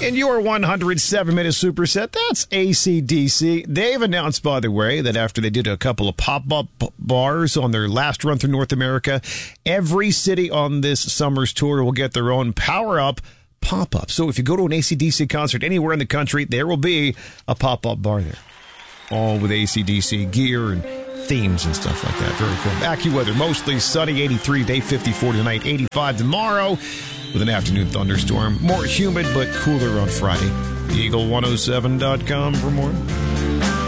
In your 107-minute superset, that's AC/DC. They've announced, by the way, that after they did a couple of pop-up bars on their last run through North America, every city on this summer's tour will get their own power-up pop-up. So if you go to an AC/DC concert anywhere in the country, there will be a pop-up bar there. All with AC/DC gear and themes and stuff like that. Very cool. AccuWeather, mostly sunny, 83 today, 54 tonight, 85 tomorrow, with an afternoon thunderstorm. More humid, but cooler on Friday. Eagle107.com for more.